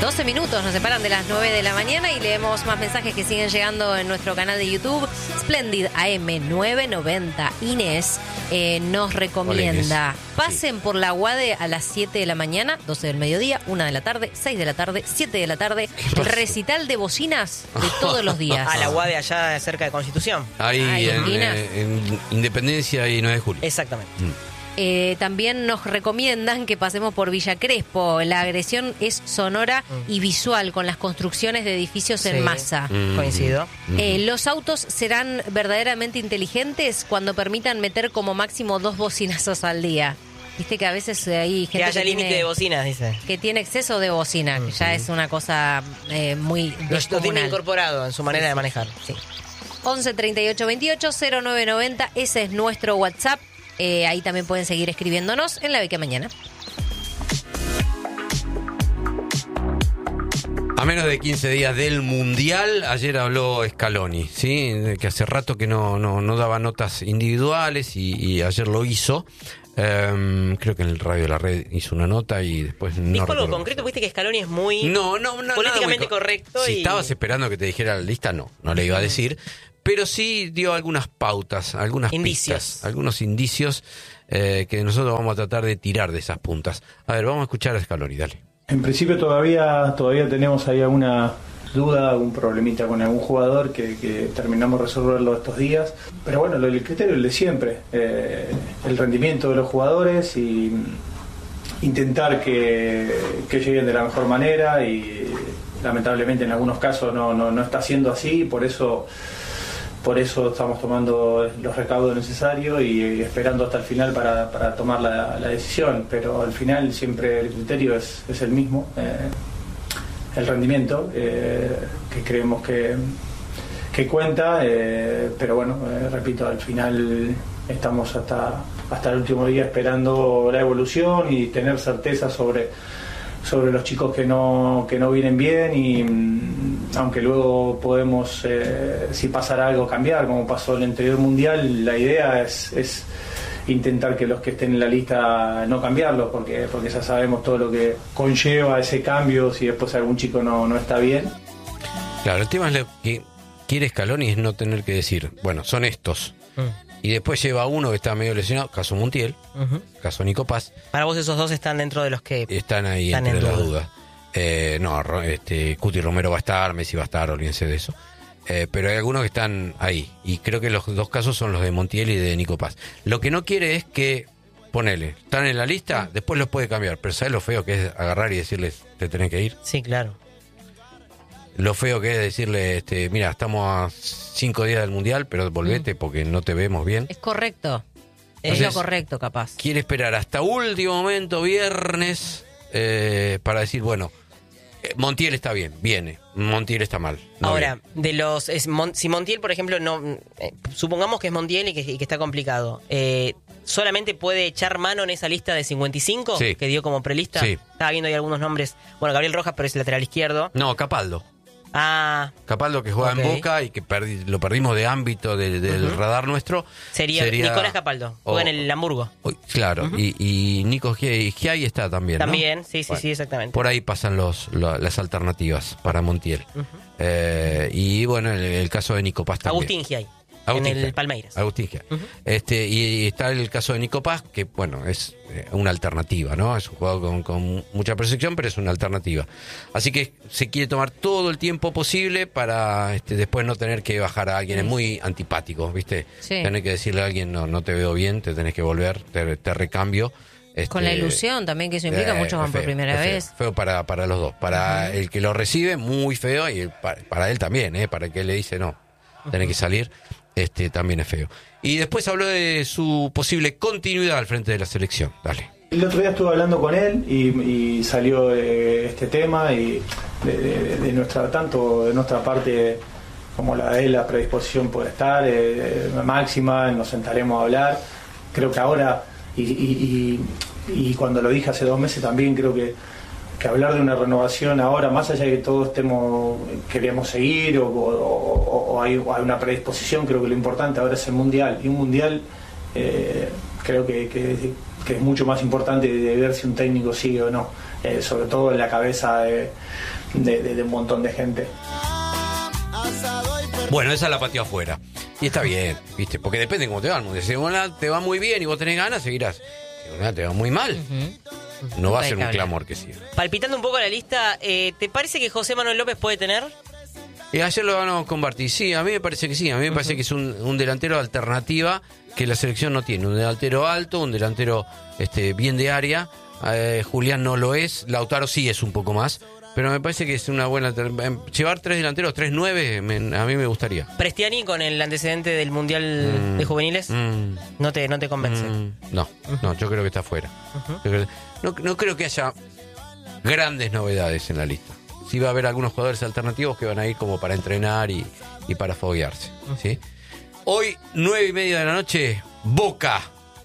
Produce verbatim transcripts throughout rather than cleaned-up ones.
doce minutos nos separan de las nueve de la mañana y leemos más mensajes que siguen llegando en nuestro canal de YouTube. Splendid A M novecientos noventa, Inés, eh, nos recomienda: Hola, Inés. pasen Sí. por la UADE a las siete de la mañana, doce del mediodía, una de la tarde, seis de la tarde, siete de la tarde. El recital de bocinas de todos los días. Ah, la U A D allá cerca de Constitución. Ahí Ahí, en, Minas. eh, en Independencia y nueve de julio. Exactamente. Eh, también nos recomiendan que pasemos por Villa Crespo. La agresión es sonora y visual con las construcciones de edificios Sí. en masa. Mm. Coincido. Eh, los autos serán verdaderamente inteligentes cuando permitan meter como máximo dos bocinazos al día. Viste que a veces hay gente Que haya que límite tiene, de bocinas, dice. que tiene exceso de bocina, que ya es una cosa eh, muy Lo, lo tiene descomunal. incorporado en su manera Sí, de sí. manejar. Sí. once treinta y ocho veintiocho cero nueve noventa, ese es nuestro WhatsApp. Eh, ahí también pueden seguir escribiéndonos en La Beca Mañana. A menos de quince días del Mundial, ayer habló Scaloni, ¿sí? Que hace rato que no, no, no daba notas individuales y, y ayer lo hizo. Um, creo que en el Radio de la Red hizo una nota y después no Dijo algo recuerdo. concreto, viste que Scaloni es muy No, no, no, políticamente nada muy co- correcto. Si y... estabas esperando que te dijera la lista, no, no le iba a decir. Pero sí dio algunas pautas, algunas Indicios. pistas, algunos indicios eh, que nosotros vamos a tratar de tirar de esas puntas. A ver, vamos a escuchar a Scaloni, dale. En principio todavía todavía tenemos ahí alguna duda, algún problemita con algún jugador que, que terminamos de resolverlo estos días. Pero bueno, lo- el criterio es el de siempre, eh, el rendimiento de los jugadores y intentar que, que lleguen de la mejor manera y lamentablemente en algunos casos no, no, no está siendo así, por eso... Por eso estamos tomando los recaudos necesarios y esperando hasta el final para, para tomar la, la decisión. Pero al final siempre el criterio es, es el mismo, eh, el rendimiento, eh, que creemos que, que cuenta. Eh, pero bueno, eh, repito, al final estamos hasta, hasta el último día esperando la evolución y tener certeza sobre... sobre los chicos que no que no vienen bien y mm, aunque luego podemos, eh, si pasara algo, cambiar, como pasó en el anterior mundial, la idea es, es intentar que los que estén en la lista no cambiarlos, porque porque ya sabemos todo lo que conlleva ese cambio si después algún chico no, no está bien. Claro, el tema es lo que quiere Scaloni es no tener que decir, bueno, son estos. Mm. Y después lleva uno que está medio lesionado, caso Montiel, Ujú. caso Nico Paz, Para vos esos dos están dentro de los que... están ahí Están entre en las duda. dudas. Eh, no, Ro- este, Cuti Romero va a estar, Messi va a estar, olvídense de eso. Eh, pero hay algunos que están ahí. Y creo que los dos casos son los de Montiel y de Nico Paz. Lo que no quiere es que, ponele, están en la lista, después los puede cambiar. Pero ¿sabes lo feo que es agarrar y decirles, te tenés que ir? Sí, claro. Lo feo que es decirle, este, mira, estamos a cinco días del Mundial, pero volvete porque no te vemos bien. Es correcto. es Entonces, lo correcto, capaz. Quiere esperar hasta último momento, viernes, eh, para decir, bueno, eh, Montiel está bien, viene. Montiel está mal. no Ahora, viene. de los es Mon- si Montiel, por ejemplo, no eh, supongamos que es Montiel y que, y que está complicado, eh, ¿solamente puede echar mano en esa lista de cincuenta y cinco Sí. que dio como prelista? Sí. Estaba viendo ahí algunos nombres. Bueno, Gabriel Rojas, pero es lateral izquierdo. No, Capaldo. Ah, Capaldo que juega Ok. en Boca y que perdi- lo perdimos de ámbito de- del Ujú. radar nuestro. sería, Nicolás Capaldo. Juega en el Hamburgo. oh, Claro, y, y Nico Giai Giai está también, ¿no? También, sí, sí, Bueno, sí, exactamente. Por ahí pasan los, lo- las alternativas para Montiel. Ujú. Eh, y bueno, el, el caso de Nico Paz también. Agustín Giai, Agustín en el Giai. Palmeiras. Agustín Giai. Ujú. este, y, y está el caso de Nico Paz, que bueno, es eh, una alternativa, ¿no? Es un jugador con, con mucha proyección, pero es una alternativa. Así que se quiere tomar todo el tiempo posible para este, después no tener que bajar a alguien. Es muy antipático, ¿viste? Sí. Tener que decirle a alguien, no, no te veo bien, te tenés que volver, te, te recambio. Este, Con la ilusión también que eso implica, eh, muchos van es por feo, primera es feo, vez. Feo para, para los dos. Para el que lo recibe, muy feo, y para, para él también, ¿eh? Para el que le dice, no, tenés que salir, este también es feo. Y después habló de su posible continuidad al frente de la selección. Dale. El otro día estuve hablando con él y, y salió eh, este tema y de, de- de nuestra tanto de nuestra parte como la de él, la predisposición puede estar eh, máxima, nos sentaremos a hablar. Creo que ahora y, y, y, y cuando lo dije hace dos meses también creo que, que hablar de una renovación ahora, más allá de que todos estemos queremos seguir o, o, o- o hay, o hay una predisposición, creo que lo importante ahora es el mundial y un mundial eh, creo que, que, que es mucho más importante de ver si un técnico sigue o no. eh, sobre todo en la cabeza de, de, de, de un montón de gente. Bueno, esa la pateó afuera. Y está bien, ¿viste? Porque depende de cómo te va. Si una te va muy bien y vos tenés ganas, seguirás. Si una te va muy mal, uh-huh. no va a ser un clamor que siga. Palpitando un poco la lista, eh, ¿te parece que José Manuel López puede tener? Y ayer lo ganamos con Barty. Sí, a mí me parece que sí. A mí me uh-huh. parece que es un, un delantero alternativa que la selección no tiene. Un delantero alto, un delantero este, bien de área. Eh, Julián no lo es. Lautaro sí es un poco más. Pero me parece que es una buena... Llevar tres delanteros, tres nueve, me, a mí me gustaría. Prestiani, con el antecedente del Mundial mm, de Juveniles, mm, no te no te convence. Mm, no, no, yo creo que está fuera. Uh-huh. Creo, no, no creo que haya grandes novedades en la lista. Sí va a haber algunos jugadores alternativos que van a ir como para entrenar y, y para foguearse. Uh-huh. ¿Sí? Hoy, nueve y media de la noche, Boca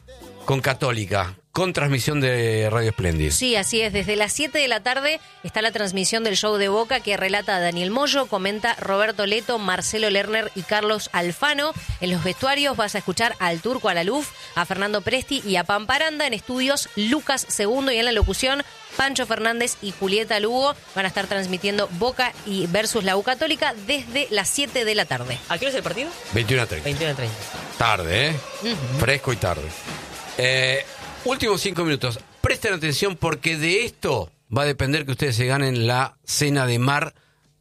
con Católica. Con transmisión de Radio Splendid. Sí, así es. Desde las siete de la tarde está la transmisión del show de Boca que relata Daniel Moyo, comenta Roberto Leto, Marcelo Lerner y Carlos Alfano. En los vestuarios vas a escuchar al Turco Alaluf, a Fernando Presti y a Pamparanda. En estudios, Lucas Segundo, y en la locución, Pancho Fernández y Julieta Lugo. Van a estar transmitiendo Boca y versus la U Católica desde las siete de la tarde. ¿A qué hora es el partido? veintiuno a treinta. veintiuno a treinta. Tarde, ¿eh? Uh-huh. Fresco y tarde. Eh... Últimos cinco minutos. Presten atención porque de esto va a depender que ustedes se ganen la cena de mar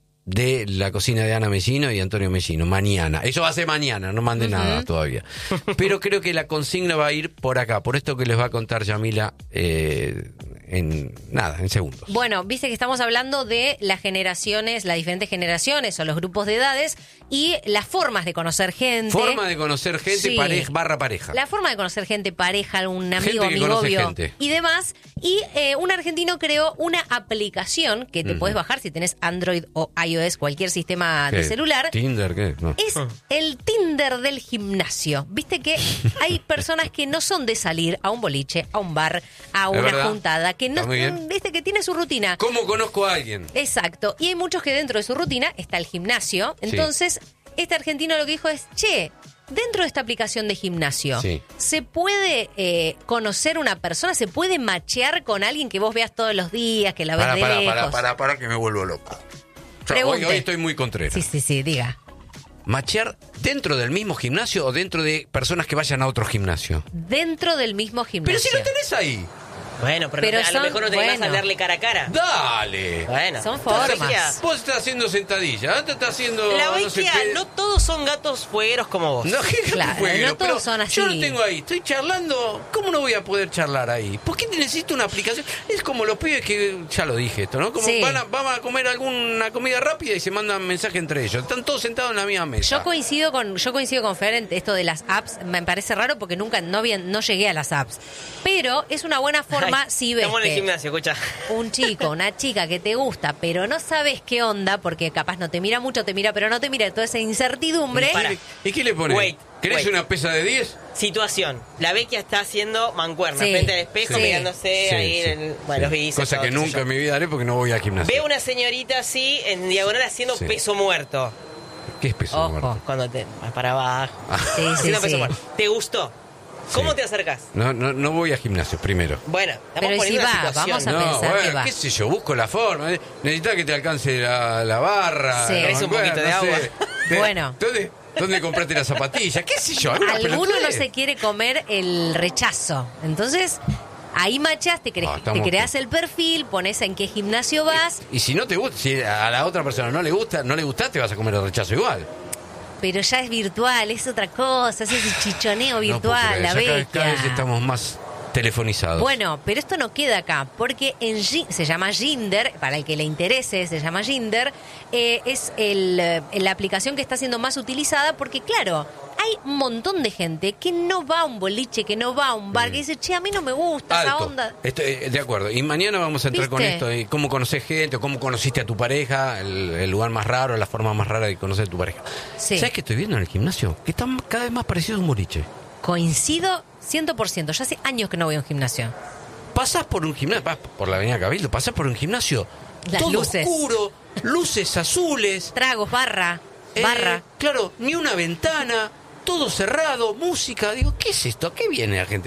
de la cocina de Ana Mellino y Antonio Mellino. Mañana. Eso va a ser mañana, no manden uh-huh. nada todavía. Pero creo que la consigna va a ir por acá, por esto que les va a contar Yamila eh, en nada, en segundos. Bueno, viste que estamos hablando de las generaciones, las diferentes generaciones o los grupos de edades y las formas de conocer gente. Forma de conocer gente, sí. pareja, barra pareja. La forma de conocer gente, pareja, un amigo, amigovio y demás. Y eh, un argentino creó una aplicación que te uh-huh. puedes bajar si tenés Android o iOS, cualquier sistema ¿Qué? de celular. ¿Tinder qué? No. Es el Tinder del gimnasio. Viste que hay personas que no son de salir a un boliche, a un bar, a una juntada, que no, viste que tiene su rutina. ¿Cómo conozco a alguien? Exacto. Y hay muchos que dentro de su rutina está el gimnasio. Entonces, sí. este argentino lo que dijo es, che, dentro de esta aplicación de gimnasio, sí. ¿se puede eh, conocer una persona? ¿Se puede machear con alguien que vos veas todos los días, que la ves para, de para, lejos? Para, para, para, que me vuelvo loco. O sea, hoy, hoy estoy muy contrera. Sí, sí, sí, diga. ¿Machear dentro del mismo gimnasio o dentro de personas que vayan a otro gimnasio? Dentro del mismo gimnasio. Pero si lo tenés ahí. Bueno, pero, pero no, a son, lo mejor no te bueno. vas a hablarle cara a cara. Dale. Bueno. Son formas. Vos estás haciendo sentadilla, te estás haciendo... La no, sé qué, no todos son gatos fuegueros como vos. No, ¿qué claro, fueguero? no todos Pero son así. Yo lo tengo ahí, estoy charlando. ¿Cómo no voy a poder charlar ahí? ¿Por qué necesito una aplicación? Es como los pibes que, ya lo dije esto, ¿no? Como sí. van a, van a comer alguna comida rápida y se mandan mensaje entre ellos. Están todos sentados en la misma mesa. Yo coincido con yo coincido con Fer en esto de las apps. Me parece raro porque nunca, no, bien, no llegué a las apps. Pero es una buena forma Ay, si ves estamos en el gimnasio, escucha. Un chico, una chica que te gusta, pero no sabes qué onda, porque capaz no te mira mucho, te mira, pero no te mira, toda esa incertidumbre. Para. ¿Y qué le pones? Wait, ¿Querés wait. una pesa de diez? Situación. La Vecchia está haciendo mancuerna Sí. frente al espejo, Sí. mirándose Sí, ahí sí, en el, bueno, sí. los bíceps. Cosa todo, que qué sé nunca yo. en mi vida haré porque no voy al gimnasio. Veo una señorita así, en diagonal, haciendo Sí. peso muerto. ¿Qué es peso Ojo. muerto? Cuando te vas para abajo. Ah. Sí, sí, Haciendo peso sí. muerto. ¿Te gustó? ¿Cómo Sí. te acercás? No, no, no voy a gimnasio primero. Bueno, estamos Pero ¿y poniendo si una va? situación. Vamos a No, pensar bueno, que va. qué sé yo, busco la forma. eh. Necesitas que te alcance la, la barra. Sí. la ¿Querés un mancuerna, poquito de no agua? sé. De- Bueno. ¿Dónde, ¿Dónde compraste las zapatillas? ¿Qué sé yo? alguna Alguno no pelotudez. se quiere comer el rechazo. Entonces, ahí machás, te, cre- Ah, te estamos creas bien. el perfil, pones en qué gimnasio vas, Y si no te gusta, si a la otra persona no le gusta, no le gusta, te vas a comer el rechazo igual. pero ya es virtual, es otra cosa, es ese chichoneo No puedo virtual, creer, la ya cada, vez- cada vez bestia. estamos más telefonizados. Bueno, pero esto no queda acá, porque en Gi- se llama Ginder, para el que le interese, se llama Ginder, eh, es el, eh, la aplicación que está siendo más utilizada porque, claro, hay un montón de gente que no va a un boliche, que no va a un bar, Mm. que dice, che, a mí no me gusta esa Alto. onda. Estoy, eh, de acuerdo. Y mañana vamos a entrar ¿Viste? con esto de cómo conoces gente, o cómo conociste a tu pareja, el, el lugar más raro, la forma más rara de conocer a tu pareja. Sí. ¿Sabes qué estoy viendo en el gimnasio? Que está cada vez más parecido a un boliche. Coincido ciento por ciento, ya hace años que no voy a un gimnasio. Pasás por un gimnasio, vas por la avenida Cabildo, pasás por un gimnasio Las todo luces. oscuro, luces azules. Tragos, barra, eh, barra. Claro, ni una ventana, todo cerrado, música. Digo, ¿qué es esto? ¿A qué viene la gente? Eh,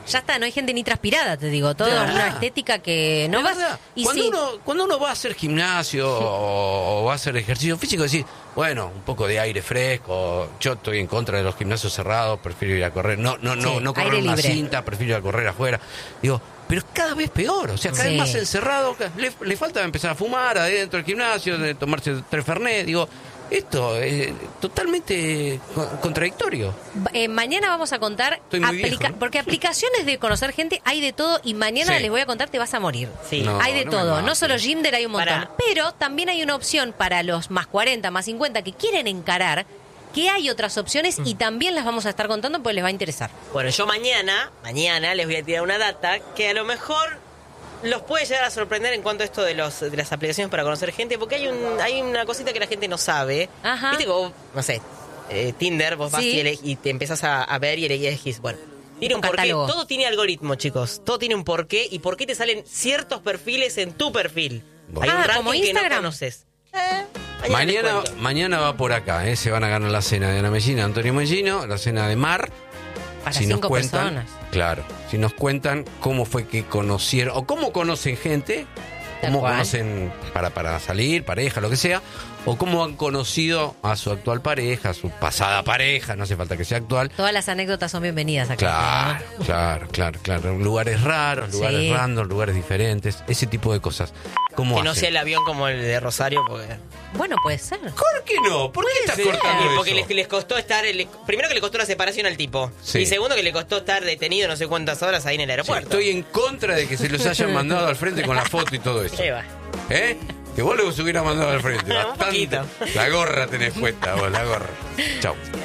ya está, no hay gente ni transpirada, te digo. Todo Claro. una estética que no De vas... verdad, Y cuando, sí, uno, cuando uno va a hacer gimnasio o, o va a hacer ejercicio físico, decís, bueno, un poco de aire fresco. Yo estoy en contra de los gimnasios cerrados, prefiero ir a correr. No, no, no, Sí, no correr aire una libre. cinta, prefiero ir a correr afuera. Digo, pero es cada vez peor, o sea, cada Sí. vez más encerrado. Le, le falta empezar a fumar adentro del gimnasio, de tomarse tres Fernet. Digo, esto es totalmente co- contradictorio. eh, mañana vamos a contar... Estoy muy viejo, ¿no? Porque aplicaciones de conocer gente hay de todo y mañana Sí. les voy a contar, te vas a morir. Sí. No, hay de no me todo, mates. no solo Gymder, hay un montón. Pará. Pero también hay una opción para los más cuarenta, más cincuenta que quieren encarar, que hay otras opciones y también las vamos a estar contando porque les va a interesar. Bueno, yo mañana, mañana les voy a tirar una data que a lo mejor los puede llegar a sorprender en cuanto a esto de los de las aplicaciones para conocer gente, porque hay un hay una cosita que la gente no sabe. Ajá. Viste que vos, no sé, eh, Tinder, vos vas Sí. y, ele- y te empezás a, a ver y elegís, bueno, tiene un Un porqué, catálogo. todo tiene algoritmo, chicos, todo tiene un porqué y por qué te salen ciertos perfiles en tu perfil. Bueno. Hay un Ah, ranking como que no Instagram. conoces. Eh, mañana, Mañana, te cuento. mañana va por acá, ¿eh? Se van a ganar la cena de Ana Mellina, Antonio Mellino, la cena de Mar. Para si nos cinco cuentan, personas. claro, si nos cuentan cómo fue que conocieron, o cómo conocen gente, Tal cómo cual. conocen para, para salir, pareja, lo que sea, o cómo han conocido a su actual pareja, a su pasada pareja, no hace falta que sea actual. Todas las anécdotas son bienvenidas acá. Claro, claro, claro, claro. Lugares raros, lugares Sí. random, lugares diferentes, ese tipo de cosas. ¿Cómo Que no hacen? sea el avión como el de Rosario, porque... Bueno, puede ser. ¿Por qué no? ¿Por qué estás Sí, cortando porque eso? les, les costó estar, le- primero que le costó la separación al tipo, Sí. y segundo que le costó estar detenido no sé cuántas horas ahí en el Sí, aeropuerto. estoy en contra de que se los hayan mandado al frente con la foto y todo eso. Ahí va. ¿Eh? Que vos los hubiera mandado al frente. Un Bastante. poquito. La gorra tenés puesta vos, la gorra. Chau.